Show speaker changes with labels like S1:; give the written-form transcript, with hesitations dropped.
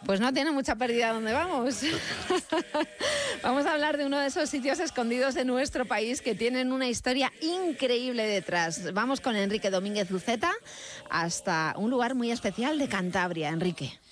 S1: Pues no tiene mucha pérdida donde vamos. Vamos a hablar de uno de esos sitios escondidos de nuestro país que tienen una historia increíble detrás. Vamos con Enrique Domínguez Uceta hasta un lugar muy especial de Cantabria. Enrique.